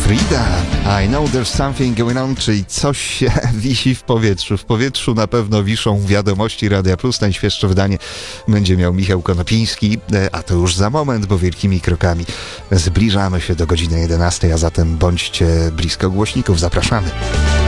Frida, I know there's something going on, czyli coś się wisi w powietrzu. W powietrzu na pewno wiszą wiadomości Radia Plus. Najświeższe wydanie będzie miał Michał Konopiński, a to już za moment, bo wielkimi krokami zbliżamy się do godziny 11, a zatem bądźcie blisko głośników. Zapraszamy.